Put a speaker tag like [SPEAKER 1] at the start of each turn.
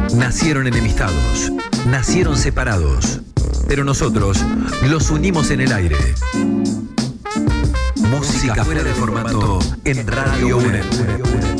[SPEAKER 1] Nacieron enemistados, nacieron separados, pero nosotros los unimos en el aire. Música fuera de formato en Radio UNED.